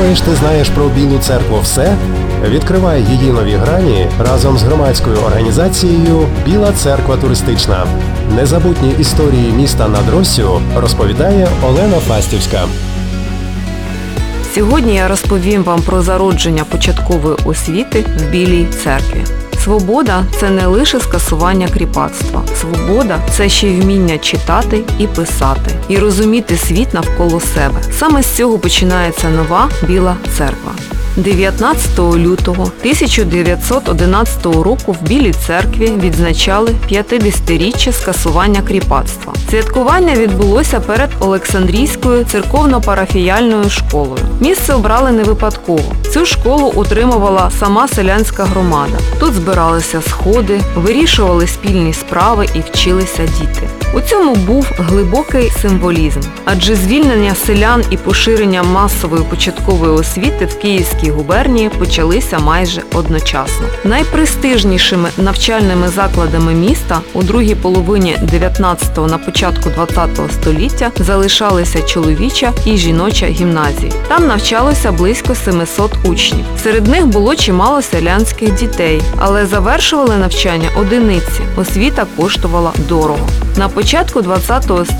Думаєш, ти знаєш про Білу церкву все? Відкривай її нові грані разом з громадською організацією «Біла церква туристична». Незабутні історії міста над Россю розповідає Олена Фастівська. Сьогодні я розповім вам про зародження початкової освіти в Білій церкві. Свобода – це не лише скасування кріпацтва. Свобода – це ще й вміння читати і писати, і розуміти світ навколо себе. Саме з цього починається нова Біла церква. 19 лютого 1911 року в Білій церкві відзначали 50-річчя скасування кріпацтва. Святкування відбулося перед Олександрійською церковно-парафіяльною школою. Місце обрали не випадково. Цю школу утримувала сама селянська громада. Тут збиралися сходи, вирішували спільні справи і вчилися діти. У цьому був глибокий символізм, адже звільнення селян і поширення масової початкової освіти в Київській губернії почалися майже одночасно. Найпрестижнішими навчальними закладами міста у другій половині 19-го на початку 20-го століття залишалися чоловіча і жіноча гімназії. Там навчалося близько 700 учнів. Серед них було чимало селянських дітей, але завершували навчання одиниці. Освіта коштувала дорого. На початку 20-го століття